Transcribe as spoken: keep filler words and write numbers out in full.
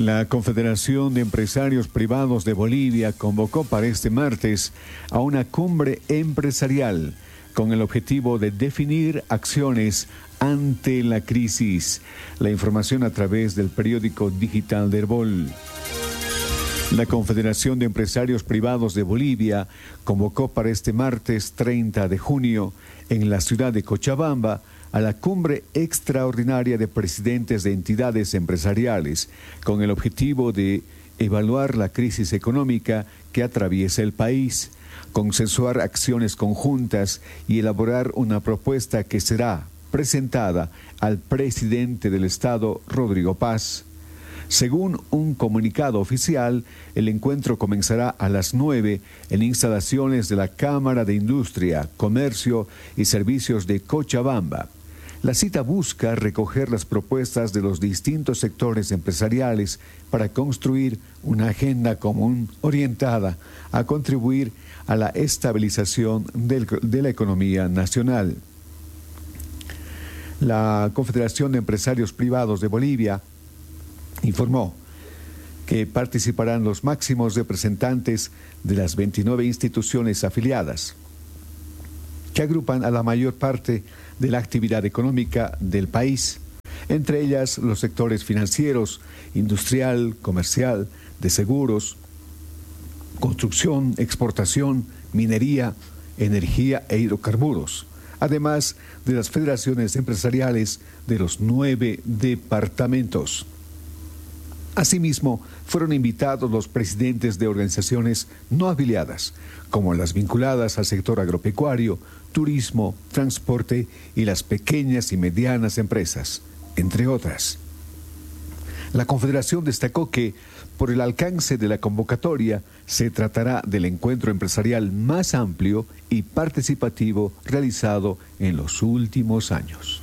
La Confederación de Empresarios Privados de Bolivia convocó para este martes a una cumbre empresarial con el objetivo de definir acciones ante la crisis. La información a través del periódico digital de Herbol. La Confederación de Empresarios Privados de Bolivia convocó para este martes treinta de junio en la ciudad de Cochabamba a la cumbre extraordinaria de presidentes de entidades empresariales con el objetivo de evaluar la crisis económica que atraviesa el país, consensuar acciones conjuntas y elaborar una propuesta que será presentada al presidente del Estado, Rodrigo Paz. Según un comunicado oficial, el encuentro comenzará a las nueve en instalaciones de la Cámara de Industria, Comercio y Servicios de Cochabamba. La cita busca recoger las propuestas de los distintos sectores empresariales para construir una agenda común orientada a contribuir a la estabilización del, de la economía nacional. La Confederación de Empresarios Privados de Bolivia informó que participarán los máximos representantes de las veintinueve instituciones afiliadas, que agrupan a la mayor parte de la actividad económica del país, entre ellas los sectores financieros, industrial, comercial, de seguros, construcción, exportación, minería, energía e hidrocarburos, además de las federaciones empresariales de los nueve departamentos. Asimismo, fueron invitados los presidentes de organizaciones no afiliadas, como las vinculadas al sector agropecuario, turismo, transporte y las pequeñas y medianas empresas, entre otras. La Confederación destacó que, por el alcance de la convocatoria, se tratará del encuentro empresarial más amplio y participativo realizado en los últimos años.